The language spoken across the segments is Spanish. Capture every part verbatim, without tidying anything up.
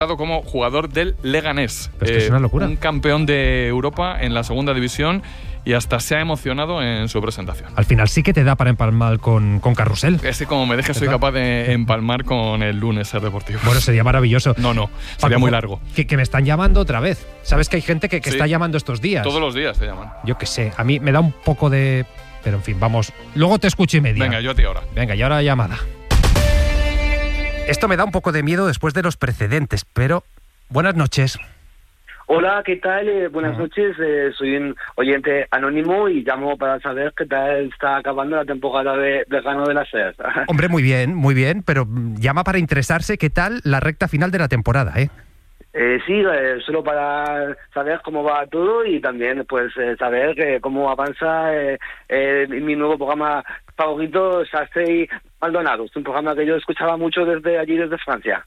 como jugador del Leganés. Pero es que es una locura. Un campeón de Europa en la segunda división y hasta se ha emocionado en su presentación. Al final sí que te da para empalmar con, con Carrusel. Es que como me dejes soy capaz de empalmar con el lunes Ser Deportivo. Bueno, sería maravilloso. No, no, sería Paco, muy largo. Que, que me están llamando otra vez. ¿Sabes que hay gente que, que Sí. está llamando estos días? Todos los días te llaman. Yo qué sé, a mí me da un poco de... Pero en fin, vamos. Luego te escucho y media. Venga, yo a ti ahora. Venga, y ahora la llamada. Esto me da un poco de miedo después de los precedentes, pero... Buenas noches. Hola, ¿qué tal? Eh, buenas Ah. noches. Eh, soy un oyente anónimo y llamo para saber qué tal está acabando la temporada de, de Gano de la SER. Hombre, muy bien, muy bien, pero mm, llama para interesarse qué tal la recta final de la temporada, ¿eh? Eh, sí, eh, solo para saber cómo va todo y también pues eh, saber eh, cómo avanza eh, eh, mi nuevo programa favorito, Sastre y Maldonado. Es un programa que yo escuchaba mucho desde allí, desde Francia.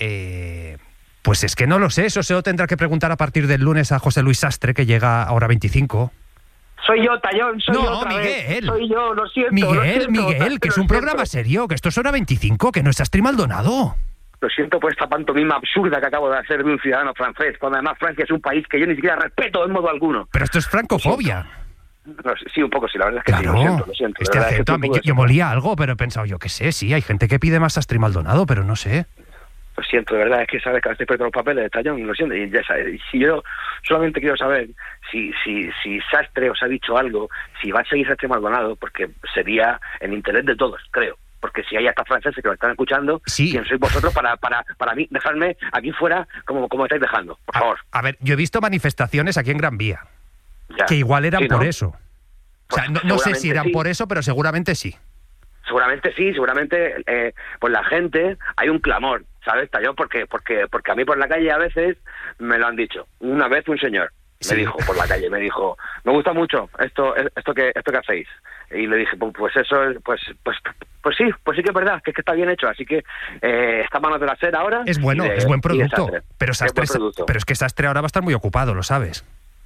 Eh... Pues es que no lo sé, eso se lo tendrá que preguntar a partir del lunes a José Luis Sastre, que llega a hora veinticinco. Soy yo, Tallón, soy No, yo otra Miguel. vez. Soy yo, lo siento. lo Miguel, siento, Miguel, que lo es un siento. programa serio, que esto es hora veinticinco, que no es Sastre y Maldonado. Lo siento por esta pantomima absurda que acabo de hacer de un ciudadano francés, cuando además Francia es un país que yo ni siquiera respeto en modo alguno. Pero esto es francofobia. No, sí, un poco, sí, la verdad es que Claro, sí, lo siento, lo siento. este la verdad es que acento a estoy mí, un yo, poco yo molía algo, pero he pensado, yo qué sé, sí, hay gente que pide más Sastre y Maldonado, pero no sé. Lo siento, de verdad, es que sabes que a veces pierdo los papeles de Tallón, lo siento. Y ya sabes, y si yo solamente quiero saber si si si Sastre os ha dicho algo, si va a seguir Sastre Maldonado, porque sería en interés de todos, creo. Porque si hay hasta franceses que lo están escuchando, Sí. ¿quién sois vosotros para para para mí dejarme aquí fuera como, como estáis dejando? Por A, favor. a ver, yo he visto manifestaciones aquí en Gran Vía, Ya. que igual eran Sí, ¿no? por eso. O sea, Pues no, no sé seguramente si eran sí. por eso, pero seguramente sí. Seguramente sí, seguramente eh, pues la gente, hay un clamor, ¿sabes, Tallón? Porque, porque, porque a mí por la calle a veces me lo han dicho. Una vez un señor Sí. me dijo por la calle, me dijo, me gusta mucho esto esto que esto que hacéis. Y le dije, pues, pues eso, es- pues pues pues sí, pues sí que es verdad, que es que está bien hecho. Así que eh, está manos de la SER ahora. Es bueno, y de- es buen y de producto. Sastre. Pero, Es Sastre, buen producto. pero es que Sastre ahora va a estar muy ocupado, lo sabes.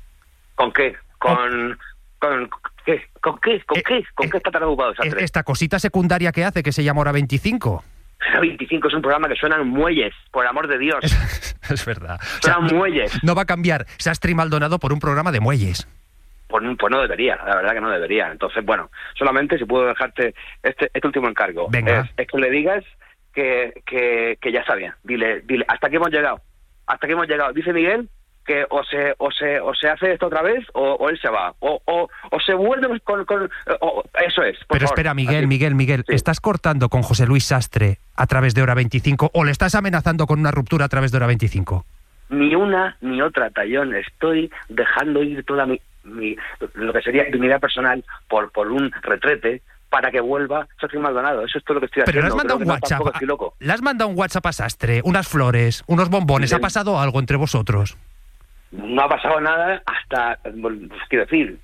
¿Con qué? Con... ¿Con qué? ¿Con qué? ¿Con Eh, qué? ¿Con eh, qué está tan ocupado Sastre? Esta cosita secundaria que hace, que se llama Hora veinticinco. veinticinco es un programa que suenan muelles, por amor de Dios. Es verdad. O sea, Suenan muelles. no va a cambiar Sastre y Maldonado por un programa de muelles. Pues, pues no debería, la verdad que no debería. Entonces, bueno, solamente si puedo dejarte este, este último encargo. Venga. Es, es que le digas que, que, que ya está bien. Dile, dile, hasta aquí hemos llegado. Hasta aquí hemos llegado. Dice Miguel que o se o se o se hace esto otra vez o, o él se va. O, o, o se vuelve con... con o- eso es, por Pero favor. espera, Miguel, Así. Miguel, Miguel, Sí. ¿estás cortando con José Luis Sastre a través de Hora veinticinco o le estás amenazando con una ruptura a través de Hora veinticinco? Ni una ni otra, Tallón. Estoy dejando ir toda mi, mi lo que sería mi vida personal por por un retrete para que vuelva Sastre Maldonado. Eso es todo lo que estoy Pero le has haciendo. mandado Creo un que no, WhatsApp. tampoco estoy loco. Le has mandado un WhatsApp a Sastre, unas flores, unos bombones. Sí. ¿Ha pasado algo entre vosotros? No ha pasado nada hasta, pues, quiero decir,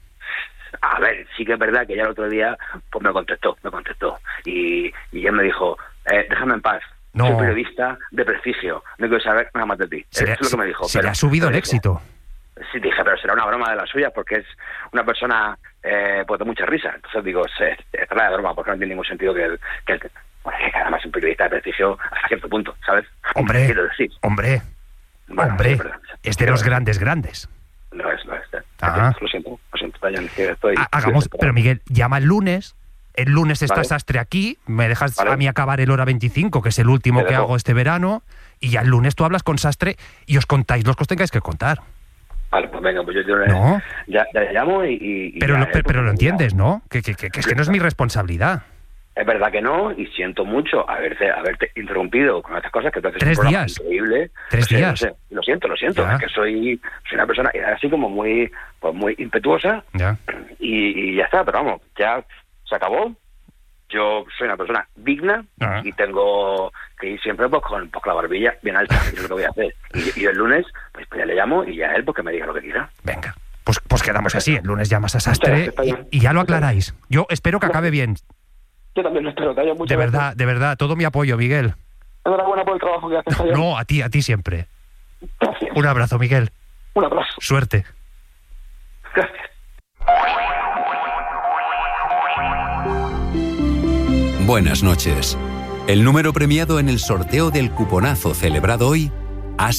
a ver, sí que es verdad que ya el otro día pues me contestó, me contestó y, y él me dijo, eh, déjame en paz, No. soy periodista de prestigio, no quiero saber nada más de ti. Se le, Eso es lo que me dijo. se le pero- ha subido el pero éxito. dije, Sí, dije, pero será una broma de las suyas porque es una persona eh, pues de mucha risa. Entonces digo, se, es la de broma porque no tiene ningún sentido que el, que, el, bueno, que además es un periodista de prestigio hasta cierto punto, ¿sabes? Hombre, Quiero decir. hombre, Bueno, hombre, es verdad. es de los grandes, grandes. No es, no es. Ah. Lo siento, lo siento, Brian, que estoy... Ha- Hagamos, estoy pero Miguel, llama el lunes. El lunes está Vale. Sastre aquí, me dejas Vale. a mí acabar el Hora veinticinco, que es el último Te que dejo. hago este verano, y ya el lunes tú hablas con Sastre y os contáis los que os tengáis que contar. Vale, pues venga, pues yo, yo No. ya, ya le llamo y... y- y Pero, ya, lo, eh, pero, pero lo pues, entiendes, ¿no? Que, que, que, que es que no es mi responsabilidad. Es verdad que no, y siento mucho haberte haberte interrumpido con estas cosas que tú haces Tres un programa días. increíble. Tres No sé, días. no sé, lo siento, lo siento, Ya. es que soy, soy una persona así como muy pues muy impetuosa Ya. y, y ya está, pero vamos, ya se acabó. Yo soy una persona digna Ah. y tengo que ir siempre pues, con, pues, con la barbilla bien alta, eso es lo que voy a hacer. Y, y el lunes, pues, pues ya le llamo y ya él pues que me diga lo que quiera. Venga. Pues, pues quedamos así. El lunes llamas a Sastre Muchas gracias, y, Tallón. y ya lo aclaráis. Yo espero que acabe bien. Yo también lo espero, Tallón, muchas De gracias. verdad, de verdad. Todo mi apoyo, Miguel. Enhorabuena por el trabajo que haces, Tallón. No, a ti, a ti siempre. Gracias. Un abrazo, Miguel. Un abrazo. Suerte. Gracias. Buenas noches. El número premiado en el sorteo del cuponazo celebrado hoy